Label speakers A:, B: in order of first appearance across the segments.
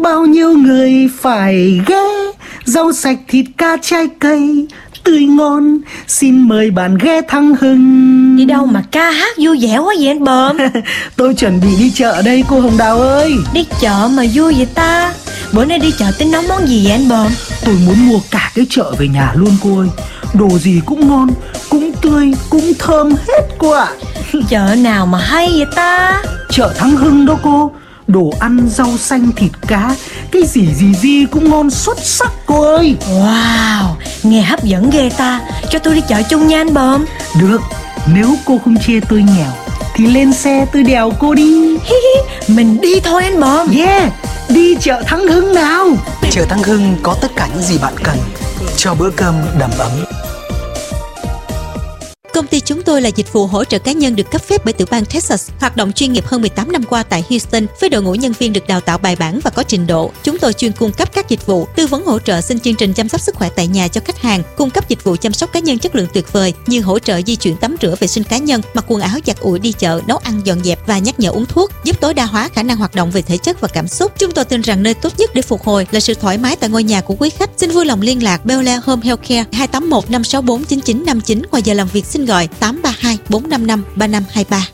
A: bao nhiêu người phải ghé, rau sạch thịt cá trái cây tươi ngon, xin mời bạn ghé Thăng Hưng.
B: Đi đâu mà ca hát vui vẻ quá vậy anh Bờm?
A: Tôi chuẩn bị đi chợ đây cô Hồng Đào ơi.
B: Đi chợ mà vui vậy ta? Bữa nay đi chợ tính nấu món gì vậy anh Bờm?
A: Tôi muốn mua cả cái chợ về nhà luôn cô ơi. Đồ gì cũng ngon, cũng tươi, cũng thơm hết cô ạ.
B: Chợ nào mà hay vậy ta?
A: Chợ Thăng Hưng đó cô. Đồ ăn, rau xanh, thịt cá, cái gì cũng ngon xuất sắc cô ơi.
B: Wow, nghe hấp dẫn ghê ta. Cho tôi đi chợ chung nha anh Bờm.
A: Được, nếu cô không chê tôi nghèo thì lên xe tôi đèo cô đi.
B: Mình đi thôi anh Bờm.
A: Yeah, đi chợ Thăng Hưng nào. Chợ Thăng Hưng có tất cả những gì bạn cần cho bữa cơm đầm ấm.
C: Công ty chúng tôi là dịch vụ hỗ trợ cá nhân được cấp phép bởi tiểu bang Texas, hoạt động chuyên nghiệp hơn 18 năm qua tại Houston với đội ngũ nhân viên được đào tạo bài bản và có trình độ. Chúng tôi chuyên cung cấp các dịch vụ tư vấn hỗ trợ xin chương trình chăm sóc sức khỏe tại nhà cho khách hàng, cung cấp dịch vụ chăm sóc cá nhân chất lượng tuyệt vời như hỗ trợ di chuyển tắm rửa vệ sinh cá nhân, mặc quần áo giặt ủi đi chợ, nấu ăn dọn dẹp và nhắc nhở uống thuốc, giúp tối đa hóa khả năng hoạt động về thể chất và cảm xúc. Chúng tôi tin rằng nơi tốt nhất để phục hồi là sự thoải mái tại ngôi nhà của quý khách. Xin vui lòng liên lạc Bel Air Home Healthcare 281 564 9959. Ngoài giờ làm việc xin gọi 832 455 3523.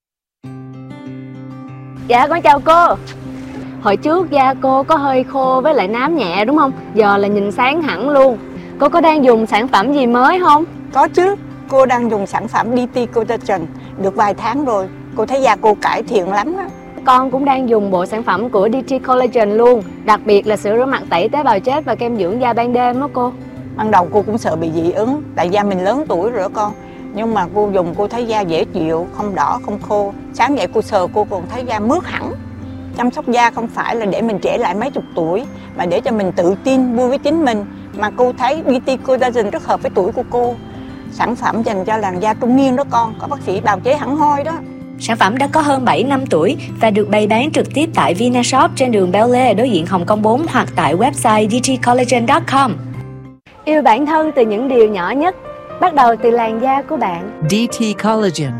D: Dạ con chào cô. Hồi trước da cô có hơi khô với lại nám nhẹ đúng không? Giờ là nhìn sáng hẳn luôn. Cô có đang dùng sản phẩm gì mới không?
E: Có chứ, cô đang dùng sản phẩm DT Collagen được vài tháng rồi. Cô thấy da cô cải thiện lắm á.
D: Con cũng đang dùng bộ sản phẩm của DT Collagen luôn. Đặc biệt là sữa rửa mặt tẩy tế bào chết và kem dưỡng da ban đêm đó cô.
E: Ban đầu cô cũng sợ bị dị ứng, tại da mình lớn tuổi rồi đó con. Nhưng mà cô dùng cô thấy da dễ chịu, không đỏ, không khô. Sáng dậy cô sờ cô còn thấy da mướt hẳn. Chăm sóc da không phải là để mình trẻ lại mấy chục tuổi, mà để cho mình tự tin, vui với chính mình. Mà cô thấy DT Collagen rất hợp với tuổi của cô. Sản phẩm dành cho làn da trung niên đó con, có bác sĩ bào chế hẳn hoi đó.
D: Sản phẩm đã có hơn 7 năm tuổi và được bày bán trực tiếp tại Vinashop trên đường Bel Air đối diện Hồng Kông 4 hoặc tại website dtcollagen.com. Yêu bản thân từ những điều nhỏ nhất, bắt đầu từ làn da của bạn.
F: DT Collagen.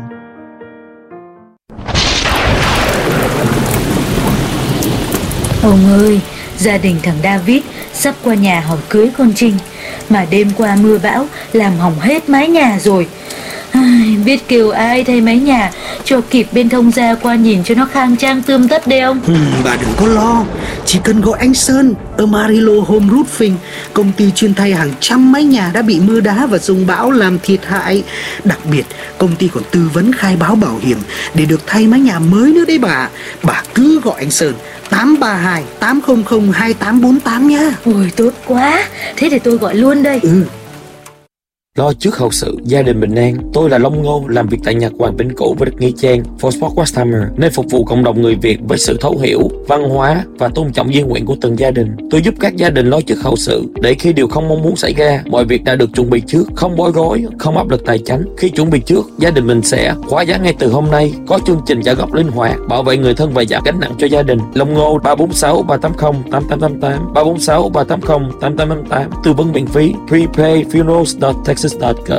G: Ông ơi, gia đình thằng David sắp qua nhà hỏi cưới con Trinh, mà đêm qua mưa bão làm hỏng hết mái nhà rồi. Biết kêu ai thay mái nhà cho kịp bên thông gia qua nhìn cho nó khang trang tươm tất đây ông.
A: Bà đừng có lo, chỉ cần gọi anh Sơn ở Marilo Home Roofing, công ty chuyên thay hàng trăm mái nhà đã bị mưa đá và dông bão làm thiệt hại. Đặc biệt công ty còn tư vấn khai báo bảo hiểm để được thay mái nhà mới nữa đấy bà. Bà cứ gọi anh Sơn 832 800 2848 nhá.
G: Ôi tốt quá, thế thì tôi gọi luôn đây.
H: Lo trước hậu sự, gia đình bình an. Tôi là Long Ngô, làm việc tại Nhật Hoàng Binh Cũ với đất Nghĩa Trang, For Sport Customer, nơi phục vụ cộng đồng người Việt với sự thấu hiểu, văn hóa và tôn trọng di nguyện của từng gia đình. Tôi giúp các gia đình lo trước hậu sự để khi điều không mong muốn xảy ra, mọi việc đã được chuẩn bị trước, không bối rối, không áp lực tài chính. Khi chuẩn bị trước, gia đình mình sẽ khóa giá ngay từ hôm nay, có chương trình trả góp linh hoạt, bảo vệ người thân và giảm gánh nặng cho gia đình. Long Ngô 346 380 8888 346 380 8888, tư vấn miễn phí. Prepayfunerals.texas.gov.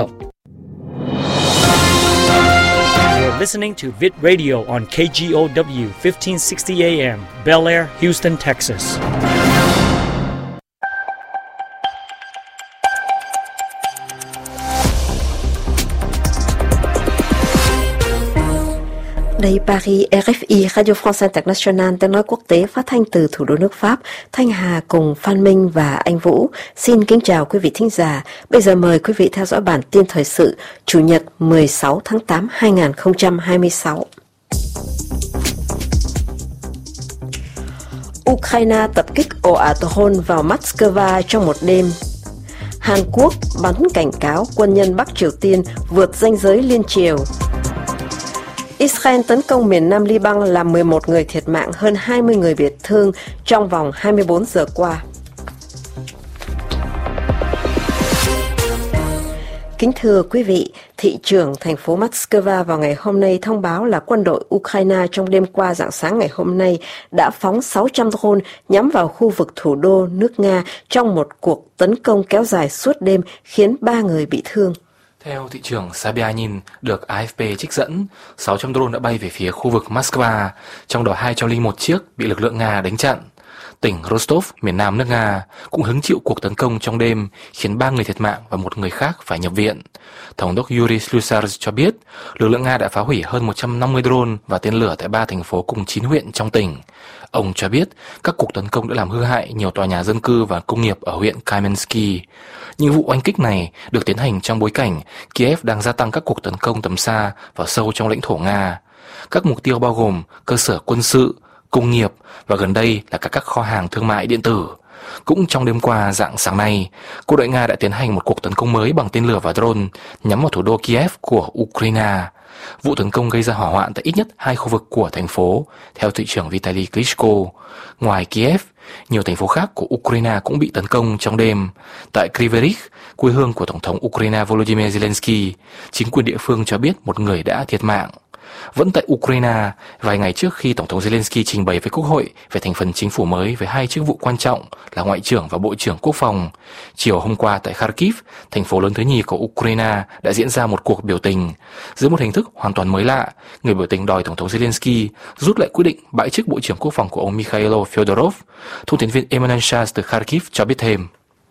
I: You're listening to Vid Radio on KGOW 1560 AM, Bel Air, Houston, Texas.
J: Đây Paris, RFI, Radio France International, tiếng nói quốc tế phát thanh từ thủ đô nước Pháp. Thanh Hà cùng Phan Minh và anh Vũ xin kính chào quý vị thính giả. Bây giờ mời quý vị theo dõi bản tin thời sự Chủ nhật 16 tháng 8 2026. Ukraine tập kích ồ ạt drone vào Moscow trong một đêm. Hàn Quốc bắn cảnh cáo quân nhân Bắc Triều Tiên vượt ranh giới liên triều. Israel tấn công miền Nam Liban làm 11 người thiệt mạng, hơn 20 người bị thương trong vòng 24 giờ qua. Kính thưa quý vị, thị trưởng thành phố Moscow vào ngày hôm nay thông báo là quân đội Ukraine trong đêm qua rạng sáng ngày hôm nay đã phóng 600 drone nhắm vào khu vực thủ đô nước Nga trong một cuộc tấn công kéo dài suốt đêm khiến 3 người bị thương.
K: Theo thị trưởng Sobyanin được AFP trích dẫn, 600 drone đã bay về phía khu vực Moscow, trong đó 201 chiếc bị lực lượng Nga đánh chặn. Tỉnh Rostov, miền nam nước Nga, cũng hứng chịu cuộc tấn công trong đêm khiến 3 người thiệt mạng và 1 người khác phải nhập viện. Thống đốc Yuri Slysar cho biết lực lượng Nga đã phá hủy hơn 150 drone và tên lửa tại 3 thành phố cùng 9 huyện trong tỉnh. Ông cho biết các cuộc tấn công đã làm hư hại nhiều tòa nhà dân cư và công nghiệp ở huyện Kamensky. Những vụ oanh kích này được tiến hành trong bối cảnh Kiev đang gia tăng các cuộc tấn công tầm xa vào sâu trong lãnh thổ Nga. Các mục tiêu bao gồm cơ sở quân sự, công nghiệp và gần đây là các kho hàng thương mại điện tử. Cũng trong đêm qua rạng sáng nay, quân đội Nga đã tiến hành một cuộc tấn công mới bằng tên lửa và drone nhắm vào thủ đô Kiev của Ukraine. Vụ tấn công gây ra hỏa hoạn tại ít nhất 2 khu vực của thành phố, theo thị trưởng Vitaly Klitschko. Ngoài Kiev, nhiều thành phố khác của Ukraine cũng bị tấn công trong đêm. Tại Kryvyi Rih, quê hương của Tổng thống Ukraine Volodymyr Zelensky, chính quyền địa phương cho biết 1 người đã thiệt mạng. Vẫn tại Ukraine, vài ngày trước khi Tổng thống Zelensky trình bày với Quốc hội về thành phần chính phủ mới với 2 chức vụ quan trọng là Ngoại trưởng và Bộ trưởng Quốc phòng, chiều hôm qua tại Kharkiv, thành phố lớn thứ nhì của Ukraine, đã diễn ra một cuộc biểu tình. Dưới một hình thức hoàn toàn mới lạ, người biểu tình đòi Tổng thống Zelensky rút lại quyết định bãi chức Bộ trưởng Quốc phòng của ông Mikhailo Fyodorov. Thông tin viên Emmanuel Chas từ Kharkiv cho biết thêm.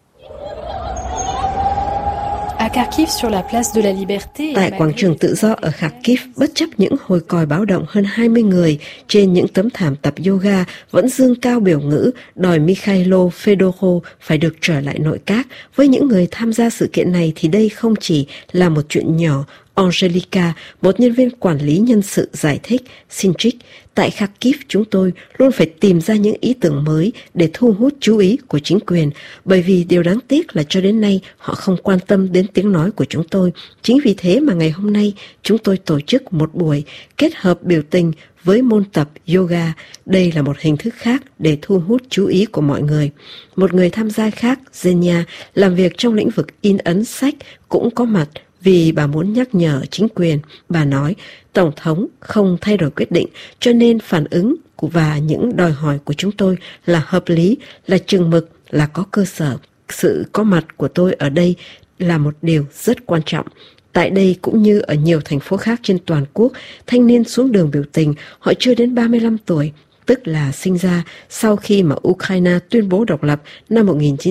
J: Tại quảng trường tự do ở Kharkiv, bất chấp những hồi còi báo động hơn 20 người trên những tấm thảm tập yoga vẫn dương cao biểu ngữ đòi Mikhailo Fedorov phải được trở lại nội các. Với những người tham gia sự kiện này thì đây không chỉ là một chuyện nhỏ. Angelica, một nhân viên quản lý nhân sự giải thích, xin trích, tại Kharkiv chúng tôi luôn phải tìm ra những ý tưởng mới để thu hút chú ý của chính quyền, bởi vì điều đáng tiếc là cho đến nay họ không quan tâm đến tiếng nói của chúng tôi. Chính vì thế mà ngày hôm nay chúng tôi tổ chức một buổi kết hợp biểu tình với môn tập yoga. Đây là một hình thức khác để thu hút chú ý của mọi người. Một người tham gia khác, Zenia, làm việc trong lĩnh vực in ấn sách, cũng có mặt vì bà muốn nhắc nhở chính quyền. Bà nói, Tổng thống không thay đổi quyết định, cho nên phản ứng và những đòi hỏi của chúng tôi là hợp lý, là chừng mực, là có cơ sở. Sự có mặt của tôi ở đây là một điều rất quan trọng. Tại đây cũng như ở nhiều thành phố khác trên toàn quốc, thanh niên xuống đường biểu tình, họ chưa đến 35 tuổi, tức là sinh ra sau khi mà Ukraine tuyên bố độc lập năm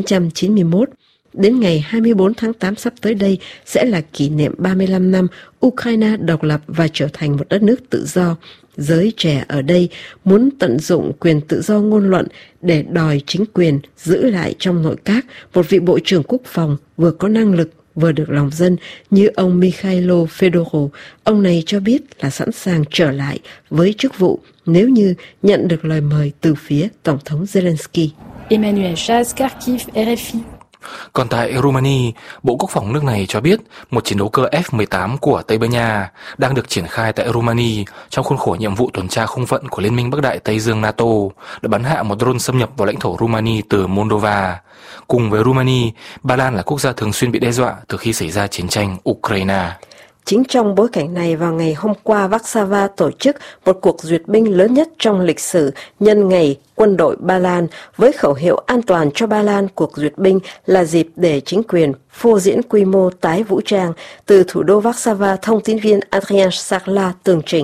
J: 1991. Đến ngày 24 tháng 8 sắp tới đây sẽ là kỷ niệm 35 năm Ukraine độc lập và trở thành một đất nước tự do. Giới trẻ ở đây muốn tận dụng quyền tự do ngôn luận để đòi chính quyền giữ lại trong nội các một vị bộ trưởng quốc phòng vừa có năng lực vừa được lòng dân như ông Mikhailo Fedorov. Ông này cho biết là sẵn sàng trở lại với chức vụ nếu như nhận được lời mời từ phía Tổng thống Zelensky.
F: Emmanuel Chas, Kharkiv, RFI.
K: Còn tại Romania, Bộ Quốc phòng nước này cho biết một chiến đấu cơ F-18 của Tây Ban Nha đang được triển khai tại Romania trong khuôn khổ nhiệm vụ tuần tra không phận của Liên minh Bắc Đại Tây Dương NATO đã bắn hạ một drone xâm nhập vào lãnh thổ Romania từ Moldova. Cùng với Romania, Ba Lan là quốc gia thường xuyên bị đe dọa từ khi xảy ra chiến tranh Ukraine.
J: Chính trong bối cảnh này, vào ngày hôm qua, Warsaw tổ chức một cuộc duyệt binh lớn nhất trong lịch sử nhân ngày quân đội Ba Lan. Với khẩu hiệu an toàn cho Ba Lan, cuộc duyệt binh là dịp để chính quyền phô diễn quy mô tái vũ trang. Từ thủ đô Warsaw, thông tin viên Adrian Sarla tường trình.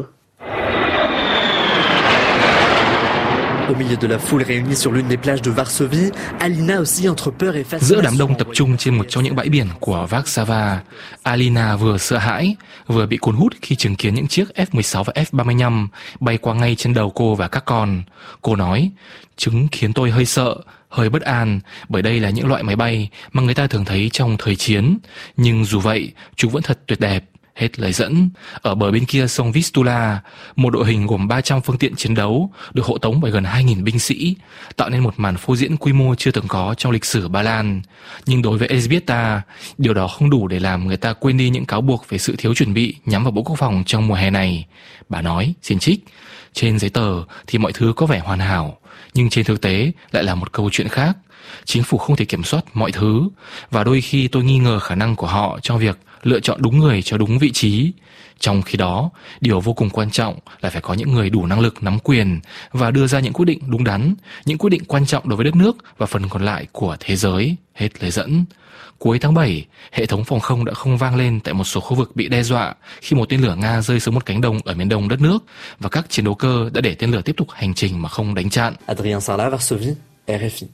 L: Au milieu de la foule réunie sur l'une des plages de Varsovie, Alina aussi entre peur et fascination.
K: Giữa đám đông tập trung trên một trong những bãi biển của Warsaw, Alina vừa sợ hãi, vừa bị cuốn hút khi chứng kiến những chiếc F-16 và F-35 bay qua ngay trên đầu cô và các con. Cô nói, chúng khiến tôi hơi sợ, hơi bất an, bởi đây là những loại máy bay mà người ta thường thấy trong thời chiến. Nhưng dù vậy, chúng vẫn thật tuyệt đẹp. Hết lời dẫn. Ở bờ bên kia sông Vistula, một đội hình gồm 300 phương tiện chiến đấu được hộ tống bởi gần 2.000 binh sĩ, tạo nên một màn phô diễn quy mô chưa từng có trong lịch sử Ba Lan. Nhưng đối với Elzbieta, điều đó không đủ để làm người ta quên đi những cáo buộc về sự thiếu chuẩn bị nhắm vào Bộ Quốc phòng trong mùa hè này. Bà nói, xin trích, trên giấy tờ thì mọi thứ có vẻ hoàn hảo, nhưng trên thực tế lại là một câu chuyện khác. Chính phủ không thể kiểm soát mọi thứ, và đôi khi tôi nghi ngờ khả năng của họ trong việc lựa chọn đúng người cho đúng vị trí. Trong khi đó, điều vô cùng quan trọng là phải có những người đủ năng lực nắm quyền và đưa ra những quyết định đúng đắn, những quyết định quan trọng đối với đất nước và phần còn lại của thế giới. Hết lời dẫn. Cuối tháng 7, hệ thống phòng không đã không vang lên tại một số khu vực bị đe dọa khi một tên lửa Nga rơi xuống một cánh đồng ở miền đông đất nước và các chiến đấu cơ đã để tên lửa tiếp tục hành trình mà không đánh chặn.
L: Adrien Sarla, Varsovie, RFI.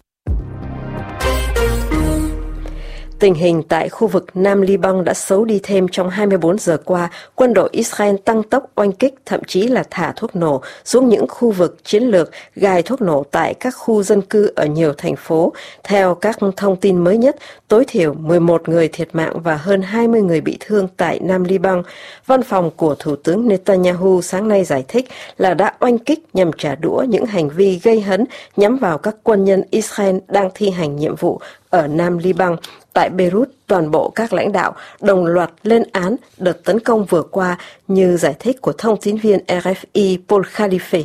J: Tình hình tại khu vực Nam Liban đã xấu đi thêm trong 24 giờ qua. Quân đội Israel tăng tốc oanh kích, thậm chí là thả thuốc nổ xuống những khu vực chiến lược, gài thuốc nổ tại các khu dân cư ở nhiều thành phố. Theo các thông tin mới nhất, tối thiểu 11 người thiệt mạng và hơn 20 người bị thương tại Nam Liban. Văn phòng của Thủ tướng Netanyahu sáng nay giải thích là đã oanh kích nhằm trả đũa những hành vi gây hấn nhắm vào các quân nhân Israel đang thi hành nhiệm vụ ở Nam Liban. Tại Beirut, toàn bộ các lãnh đạo đồng loạt lên án đợt tấn công vừa qua, như giải thích của thông tín viên RFI Paul Khalife.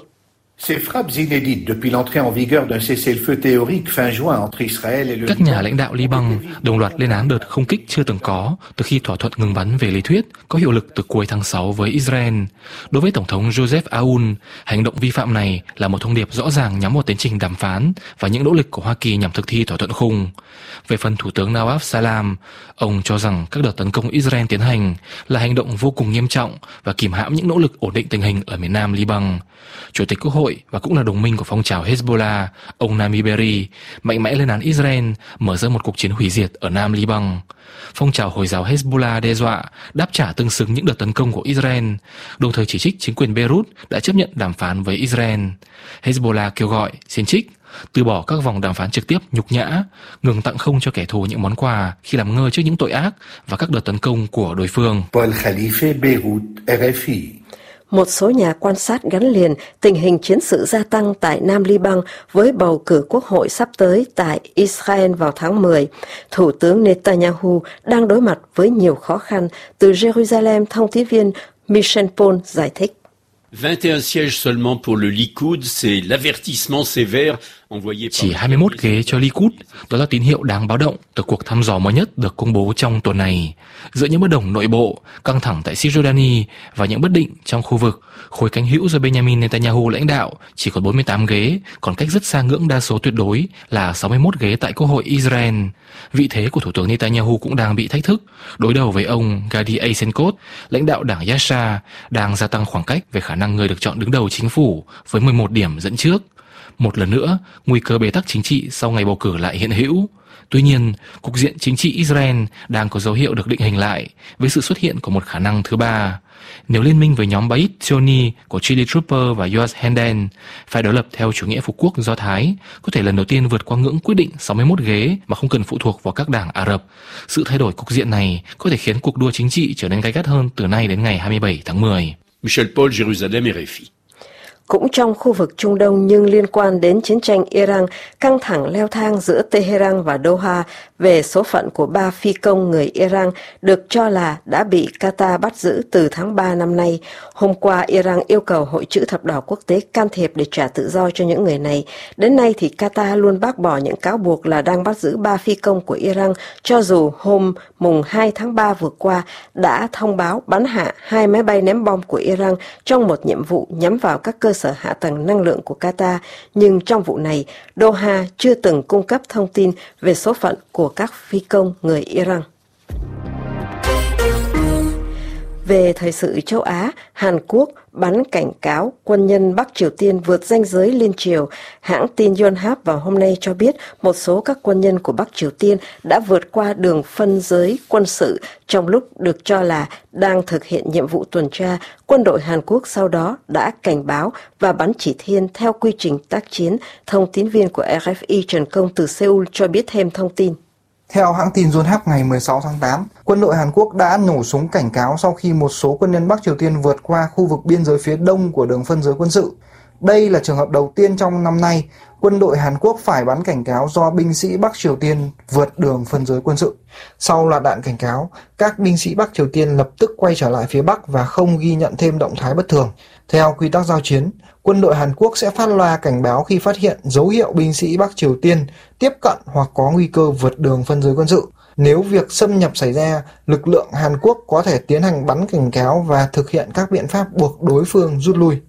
K: Các nhà lãnh đạo Liban đồng loạt lên án đợt không kích chưa từng có từ khi thỏa thuận ngừng bắn về lý thuyết có hiệu lực từ cuối tháng 6 với Israel. Đối với Tổng thống Joseph Aoun, hành động vi phạm này là một thông điệp rõ ràng nhắm vào tiến trình đàm phán và những nỗ lực của Hoa Kỳ nhằm thực thi thỏa thuận khung. Về phần Thủ tướng Nawaf Salam, ông cho rằng các đợt tấn công Israel tiến hành là hành động vô cùng nghiêm trọng và kìm hãm những nỗ lực ổn định tình hình ở miền Nam Liban. Chủ tịch Quốc hội và cũng là đồng minh của phong trào Hezbollah, ông Nami Berri, mạnh mẽ lên án Israel mở ra một cuộc chiến hủy diệt ở Nam Liban. Phong trào Hồi giáo Hezbollah đe dọa đáp trả tương xứng những đợt tấn công của Israel, đồng thời chỉ trích chính quyền Beirut đã chấp nhận đàm phán với Israel. Hezbollah kêu gọi, xin trích, từ bỏ các vòng đàm phán trực tiếp nhục nhã, ngừng tặng không cho kẻ thù những món quà khi làm ngơ trước những tội ác và các đợt tấn công của đối phương.
M: Paul Khalife, Beirut, RFI.
J: Một số nhà quan sát gắn liền tình hình chiến sự gia tăng tại Nam Liban với bầu cử quốc hội sắp tới tại Israel vào tháng 10. Thủ tướng Netanyahu đang đối mặt với nhiều khó khăn. Từ Jerusalem, thông tín viên Michel Paul giải thích.
N: 21 sièges seulement pour le Likoud, c'est l'avertissement sévère envoyé par...
K: Chỉ 21 ghế cho Likud, đó là tín hiệu đáng báo động từ cuộc thăm dò mới nhất được công bố trong tuần này. Giữa những bất đồng nội bộ, căng thẳng tại Cisjordania và những bất định trong khu vực, khối cánh hữu do Benjamin Netanyahu lãnh đạo chỉ còn 48 ghế, còn cách rất xa ngưỡng đa số tuyệt đối là 61 ghế tại Quốc hội Israel. Vị thế của Thủ tướng Netanyahu cũng đang bị thách thức. Đối đầu với ông Gadi Eisenkot, lãnh đạo đảng Yasha, đang gia tăng khoảng cách về khả năng người được chọn đứng đầu chính phủ với 11 điểm dẫn trước. Một lần nữa, nguy cơ bế tắc chính trị sau ngày bầu cử lại hiện hữu. Tuy nhiên, cục diện chính trị Israel đang có dấu hiệu được định hình lại với sự xuất hiện của một khả năng thứ ba. Nếu liên minh với nhóm Beit Zioni của Chili Trooper và Yoav Henden phải đối lập theo chủ nghĩa phục quốc Do Thái, có thể lần đầu tiên vượt qua ngưỡng quyết định 61 ghế mà không cần phụ thuộc vào các đảng Ả Rập. Sự thay đổi cục diện này có thể khiến cuộc đua chính trị trở nên gay gắt hơn từ nay đến ngày 27 tháng 10.
N: Michel Paul, Jerusalem, RFI.
J: Cũng trong khu vực Trung Đông nhưng liên quan đến chiến tranh Iran, căng thẳng leo thang giữa Tehran và Doha về số phận của 3 phi công người Iran được cho là đã bị Qatar bắt giữ từ tháng 3 năm nay. Hôm qua, Iran yêu cầu Hội Chữ Thập Đỏ Quốc tế can thiệp để trả tự do cho những người này. Đến nay thì Qatar luôn bác bỏ những cáo buộc là đang bắt giữ 3 phi công của Iran, cho dù hôm mùng 2 tháng 3 vừa qua đã thông báo bắn hạ 2 máy bay ném bom của Iran trong một nhiệm vụ nhắm vào các cơ sở hạ tầng năng lượng của Qatar, nhưng trong vụ này, Doha chưa từng cung cấp thông tin về số phận của các phi công người Iran. Về thời sự châu Á, Hàn Quốc bắn cảnh cáo quân nhân Bắc Triều Tiên vượt ranh giới liên triều. Hãng tin Yonhap vào hôm nay cho biết một số các quân nhân của Bắc Triều Tiên đã vượt qua đường phân giới quân sự trong lúc được cho là đang thực hiện nhiệm vụ tuần tra. Quân đội Hàn Quốc sau đó đã cảnh báo và bắn chỉ thiên theo quy trình tác chiến. Thông tín viên của RFI Trần Công từ Seoul cho biết thêm thông tin.
O: Theo hãng tin Yonhap ngày 16 tháng 8, quân đội Hàn Quốc đã nổ súng cảnh cáo sau khi một số quân nhân Bắc Triều Tiên vượt qua khu vực biên giới phía đông của đường phân giới quân sự. Đây là trường hợp đầu tiên trong năm nay quân đội Hàn Quốc phải bắn cảnh cáo do binh sĩ Bắc Triều Tiên vượt đường phân giới quân sự. Sau loạt đạn cảnh cáo, các binh sĩ Bắc Triều Tiên lập tức quay trở lại phía Bắc và không ghi nhận thêm động thái bất thường. Theo quy tắc giao chiến, quân đội Hàn Quốc sẽ phát loa cảnh báo khi phát hiện dấu hiệu binh sĩ Bắc Triều Tiên tiếp cận hoặc có nguy cơ vượt đường phân giới quân sự. Nếu việc xâm nhập xảy ra, lực lượng Hàn Quốc có thể tiến hành bắn cảnh cáo và thực hiện các biện pháp buộc đối phương rút lui.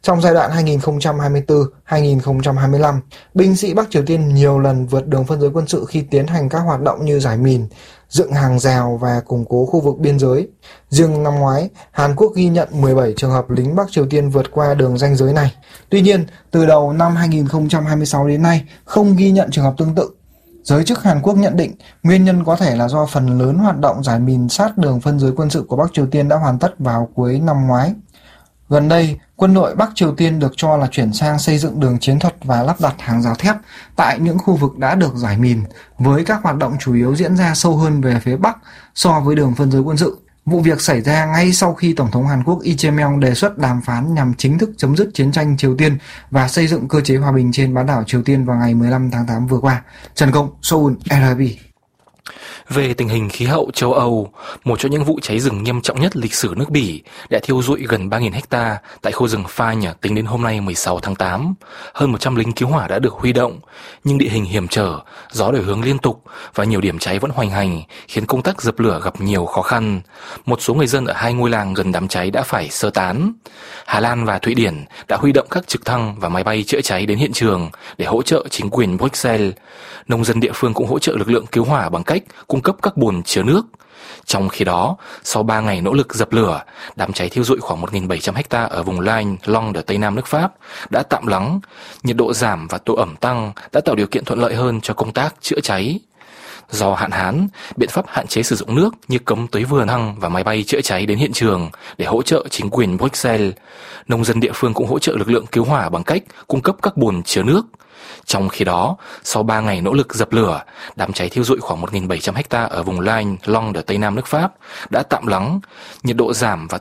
O: Trong giai đoạn 2024-2025, binh sĩ Bắc Triều Tiên nhiều lần vượt đường phân giới quân sự khi tiến hành các hoạt động như rải mìn, dựng hàng rào và củng cố khu vực biên giới. Riêng năm ngoái, Hàn Quốc ghi nhận 17 trường hợp lính Bắc Triều Tiên vượt qua đường ranh giới này. Tuy nhiên, từ đầu năm 2026 đến nay, không ghi nhận trường hợp tương tự. Giới chức Hàn Quốc nhận định nguyên nhân có thể là do phần lớn hoạt động rải mìn sát đường phân giới quân sự của Bắc Triều Tiên đã hoàn tất vào cuối năm ngoái. Gần đây, quân đội Bắc Triều Tiên được cho là chuyển sang xây dựng đường chiến thuật và lắp đặt hàng rào thép tại những khu vực đã được rải mìn, với các hoạt động chủ yếu diễn ra sâu hơn về phía Bắc so với đường phân giới quân sự. Vụ việc xảy ra ngay sau khi Tổng thống Hàn Quốc Lee Jae-myung đề xuất đàm phán nhằm chính thức chấm dứt chiến tranh Triều Tiên và xây dựng cơ chế hòa bình trên bán đảo Triều Tiên vào ngày 15 tháng 8 vừa qua. Trần Công, Seoul, RFI.
K: Về tình hình khí hậu châu Âu, một trong những vụ cháy rừng nghiêm trọng nhất lịch sử nước Bỉ đã thiêu rụi gần 3.000 ha tại khu rừng Fagne tính đến hôm nay 16 tháng 8. Hơn 100 lính cứu hỏa đã được huy động, nhưng địa hình hiểm trở, gió đổi hướng liên tục và nhiều điểm cháy vẫn hoành hành, khiến công tác dập lửa gặp nhiều khó khăn. Một số người dân ở 2 ngôi làng gần đám cháy đã phải sơ tán. Hà Lan và Thụy Điển đã huy động các trực thăng và máy bay chữa cháy đến hiện trường để hỗ trợ chính quyền Bruxelles. Nông dân địa phương cũng hỗ trợ lực lượng cứu hỏa bằng cách cung cấp các bồn chứa nước. Trong khi đó, sau 3 ngày nỗ lực dập lửa, đám cháy thiêu rụi khoảng 1.700 ha ở vùng Laine, Long ở Tây Nam nước Pháp đã tạm lắng. Nhiệt độ giảm và độ ẩm tăng đã tạo điều kiện thuận lợi hơn cho công tác chữa cháy. Do hạn hán, biện pháp hạn chế sử dụng nước như cấm tới vườn hăng và máy bay chữa cháy đến hiện trường để hỗ trợ chính quyền Bruxelles. Nông dân địa phương cũng hỗ trợ lực lượng cứu hỏa bằng cách cung cấp các bồn chứa nước. Trong khi đó, sau 3 ngày nỗ lực dập lửa, đám cháy thiêu rụi khoảng 1.700 ha ở vùng Laine, Long ở Tây Nam nước Pháp đã tạm lắng. Nhiệt độ giảm và